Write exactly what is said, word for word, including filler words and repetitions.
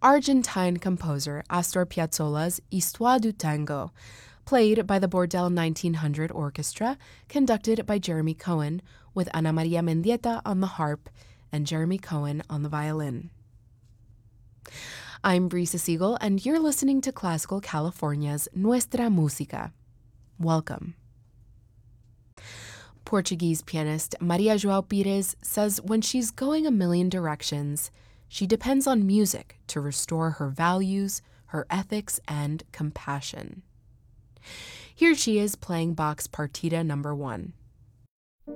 Argentine composer Astor Piazzolla's Histoire du Tango, played by the Bordel nineteen hundred Orchestra, conducted by Jeremy Cohen, with Ana Maria Mendieta on the harp and Jeremy Cohen on the violin. I'm Brisa Siegel, and you're listening to Classical California's Nuestra Música. Welcome. Portuguese pianist Maria João Pires says when she's going a million directions, she depends on music to restore her values, her ethics, and compassion. Here she is playing Bach's Partita number one.